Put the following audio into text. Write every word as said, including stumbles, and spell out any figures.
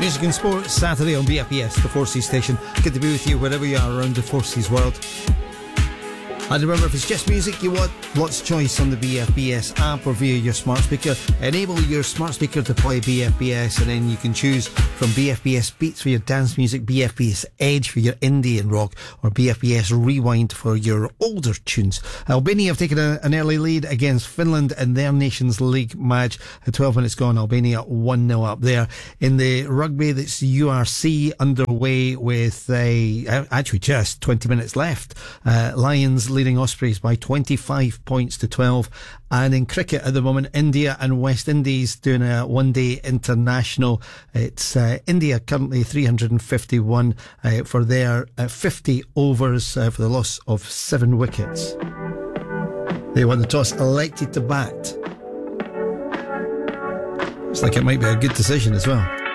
Music and Sports, Saturday on B F B S, the Four Seas station. Good to be with you wherever you are around the Four Seas world. And remember, if it's just music you want, lots of choice on the B F B S app or via your smart speaker. Enable your smart speaker to play B F B S, and then you can choose from B F B S Beats for your dance music, B F B S Edge for your indie and rock, or B F B S Rewind for your older tunes. Albania have taken a, an early lead against Finland in their Nations League match. At twelve minutes gone, Albania one nil up there. In the rugby, that's U R C underway with uh, actually just twenty minutes left. Uh, Lions leading Ospreys by twenty-five points to twelve. And in cricket at the moment, India and West Indies doing a one-day international. It's uh, India currently three hundred fifty-one uh, for their uh, fifty overs uh, for the loss of seven wickets. They won the toss, elected to bat. Looks like it might be a good decision as well.